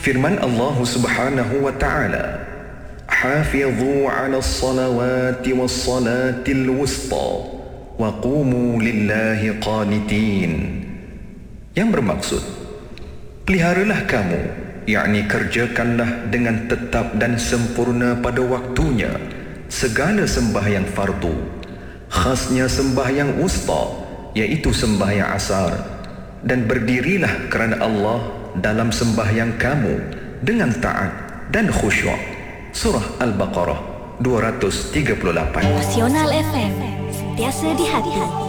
Firman Allah Subhanahu wa taala, "Hafidhu 'alas salawati was salatil wusta wa qumu lillahi qanitin." Yang bermaksud, peliharalah kamu, yakni kerjakanlah dengan tetap dan sempurna pada waktunya segala sembahyang fardu, khasnya sembahyang wusta, iaitu sembahyang asar, dan berdirilah kerana Allah dalam sembahyang kamu dengan taat dan khusyuk. Surah Al-Baqarah 238. Emosional FM, sentiasa di hati.